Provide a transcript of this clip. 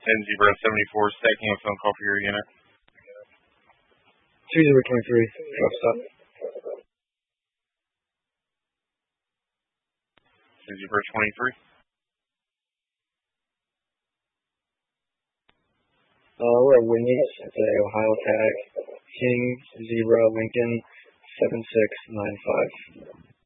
Zebra 74, stacking a phone call for your unit. 2023, drop stop. Zebra 23. We're at Whitney's. It's a Ohio tag. King Zebra Lincoln 7695.